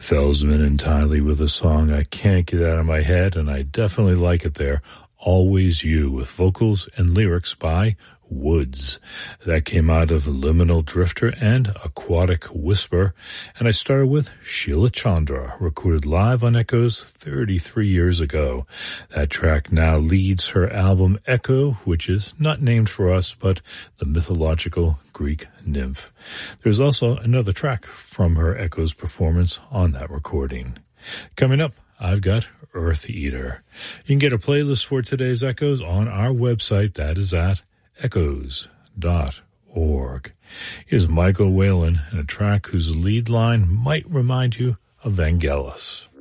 Felsman entirely with a song I can't get out of my head, and I definitely like it there. Always You, with vocals and lyrics by Woods. That came out of Liminal Drifter and Aquatic Whisper. And I started with Sheila Chandra, recorded live on Echoes 33 years ago. That track now leads her album Echo, which is not named for us, but the mythological Greek nymph. There's also another track from her Echoes performance on that recording. Coming up, I've got Earth Eater. You can get a playlist for today's Echoes on our website. That is at echoes.org. Here's Michael Whalen and a track whose lead line might remind you of Vangelis.